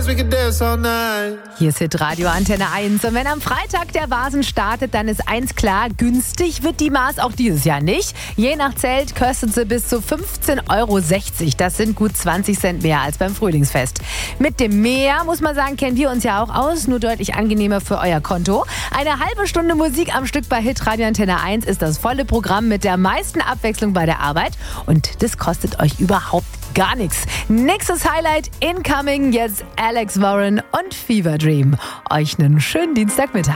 dance, we can dance all night. Hier ist Hitradio Antenne 1. Und wenn am Freitag der Vasen startet, dann ist eins klar, günstig wird die Maß auch dieses Jahr nicht. Je nach Zelt kostet sie bis zu 15,60 €. Das sind gut 20 Cent mehr als beim Frühlingsfest. Mit dem Meer, muss man sagen, kennen wir uns ja auch aus, nur deutlich angenehmer für euer Konto. Eine halbe Stunde Musik am Stück bei Hitradio Antenne 1 ist das volle Programm mit der meisten Abwechslung bei der Arbeit. Und das kostet euch überhaupt gar nichts. Nächstes Highlight incoming, jetzt Alex Warren und Fever Dream. Euch einen schönen Dienstagmittag.